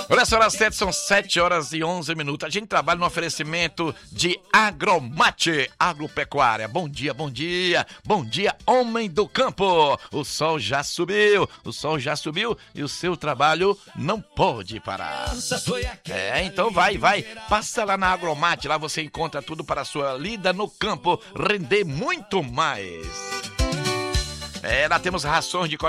Olha só, as 7 são 7 horas e 11 minutos. A gente trabalha no oferecimento de Agromate, agropecuária. Bom dia, bom dia. Bom dia, homem do campo. O sol já subiu e o seu trabalho não pode parar. Então vai. Passa lá na Agromate, lá você encontra tudo para a sua lida no campo render muito mais. Lá temos rações de qualidade.